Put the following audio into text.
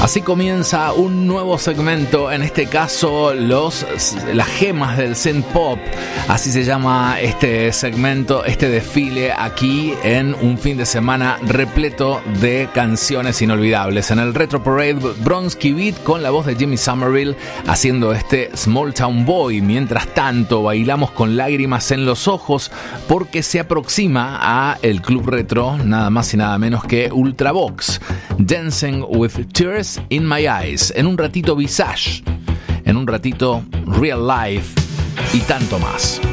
Así comienza un nuevo segmento, en este caso las gemas del synth pop. Así se llama este segmento, este desfile aquí en un fin de semana repleto de canciones inolvidables. En el Retro Parade, Bronski Beat con la voz de Jimmy Somerville haciendo este Small Town Boy. Mientras tanto, bailamos con lágrimas en los ojos porque se aproxima a el Club Retro nada más y nada menos que Ultravox. Dancing with Tears in My Eyes, en un ratito Visage, en un ratito Real Life y tanto más.